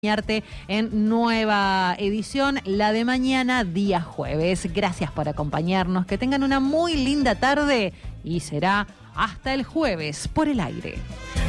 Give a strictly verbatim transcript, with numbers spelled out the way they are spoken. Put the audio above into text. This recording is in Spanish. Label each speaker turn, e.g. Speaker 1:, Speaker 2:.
Speaker 1: En nueva edición, la de mañana, día jueves. Gracias por acompañarnos, que tengan una muy linda tarde y será hasta el jueves por el aire.